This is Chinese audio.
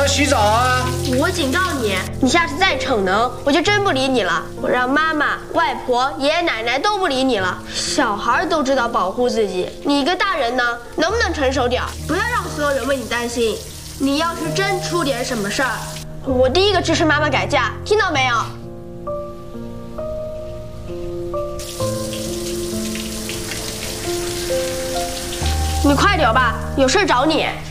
要洗澡啊！ 我警告你，你下次再逞能，我就真不理你了。我让妈妈、外婆、爷爷奶奶都不理你了。小孩都知道保护自己，你一个大人呢，能不能成熟点？不要让所有人为你担心。你要是真出点什么事儿，我第一个支持妈妈改嫁，听到没有？你快点吧，有事找你。